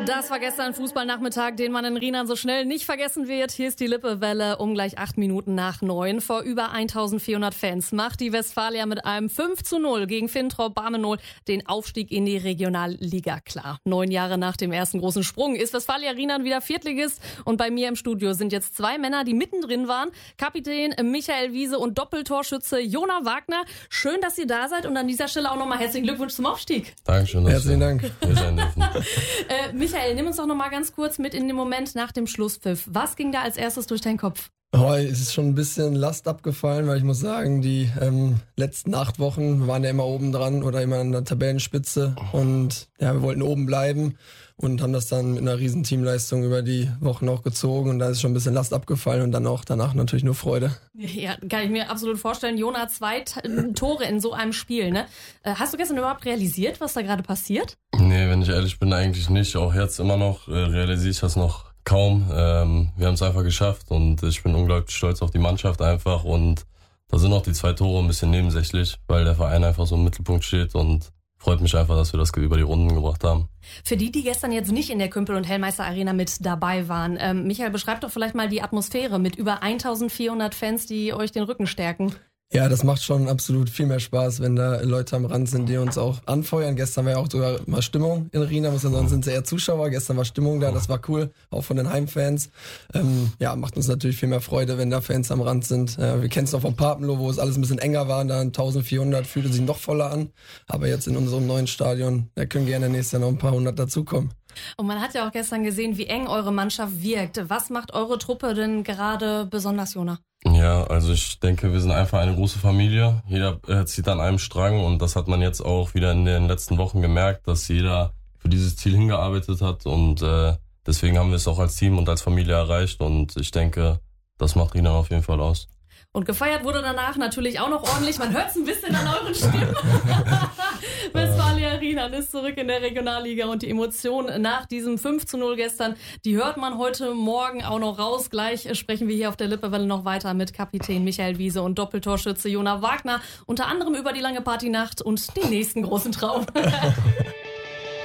Das war gestern Fußballnachmittag, den man in Rheinland so schnell nicht vergessen wird. Hier ist die Lippewelle um gleich 8 Minuten nach 9. Vor über 1400 Fans macht die Westfalia mit einem 5:0 gegen Fintrop Barmenohl den Aufstieg in die Regionalliga klar. 9 Jahre nach dem ersten großen Sprung ist Westfalia Rheinland wieder Viertligist. Und bei mir im Studio sind jetzt 2 Männer, die mittendrin waren. Kapitän Michael Wiese und Doppeltorschütze Jona Wagner. Schön, dass ihr da seid und an dieser Stelle auch nochmal herzlichen Glückwunsch zum Aufstieg. Dankeschön, dass Herzlichen Dank. wir sein dürfen. Michael, nimm uns doch noch mal ganz kurz mit in den Moment nach dem Schlusspfiff. Was ging da als erstes durch deinen Kopf? Es ist schon ein bisschen Last abgefallen, weil ich muss sagen, die letzten 8 Wochen waren ja immer oben dran oder immer an der Tabellenspitze und ja, wir wollten oben bleiben und haben das dann mit einer riesen Teamleistung über die Wochen auch gezogen und da ist schon ein bisschen Last abgefallen und dann auch danach natürlich nur Freude. Ja, kann ich mir absolut vorstellen. Jona, 2 Tore in so einem Spiel, ne? Hast du gestern überhaupt realisiert, was da gerade passiert? Nee, wenn ich ehrlich bin, eigentlich nicht. Auch jetzt immer noch realisiere ich das noch kaum. Wir haben es einfach geschafft und ich bin unglaublich stolz auf die Mannschaft einfach und da sind auch die 2 Tore ein bisschen nebensächlich, weil der Verein einfach so im Mittelpunkt steht und freut mich einfach, dass wir das über die Runden gebracht haben. Für die gestern jetzt nicht in der Kümpel- und Hellmeister Arena mit dabei waren, Michael, beschreib doch vielleicht mal die Atmosphäre mit über 1400 Fans, die euch den Rücken stärken. Ja, das macht schon absolut viel mehr Spaß, wenn da Leute am Rand sind, die uns auch anfeuern. Gestern war ja auch sogar mal Stimmung in Rheinland, muss man sagen, sonst sind es eher Zuschauer. Gestern war Stimmung da, das war cool, auch von den Heimfans. Macht uns natürlich viel mehr Freude, wenn da Fans am Rand sind. Wir kennen es noch von Papenloh, wo es alles ein bisschen enger war, da 1400 fühlte sich noch voller an. Aber jetzt in unserem neuen Stadion, da können gerne nächstes Jahr noch ein paar 100 dazukommen. Und man hat ja auch gestern gesehen, wie eng eure Mannschaft wirkt. Was macht eure Truppe denn gerade besonders, Jona? Ja, also ich denke, wir sind einfach eine große Familie. Jeder zieht an einem Strang und das hat man jetzt auch wieder in den letzten Wochen gemerkt, dass jeder für dieses Ziel hingearbeitet hat und deswegen haben wir es auch als Team und als Familie erreicht und ich denke, das macht Rheinland auf jeden Fall aus. Und gefeiert wurde danach natürlich auch noch ordentlich. Man hört es ein bisschen an euren Stimmen. Westfalia Rheinland ist zurück in der Regionalliga und die Emotionen nach diesem 5:0 gestern, die hört man heute Morgen auch noch raus. Gleich sprechen wir hier auf der Lippewelle noch weiter mit Kapitän Michael Wiese und Doppeltorschütze Jona Wagner. Unter anderem über die lange Partynacht und den nächsten großen Traum.